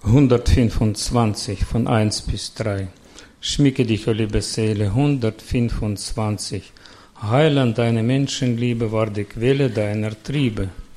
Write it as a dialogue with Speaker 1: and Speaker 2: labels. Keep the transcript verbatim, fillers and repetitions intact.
Speaker 1: hundertfünfundzwanzig von eins bis drei. Schmücke dich, o liebe Seele, hundertfünfundzwanzig. Heiland, deine Menschenliebe war die Quelle deiner Triebe.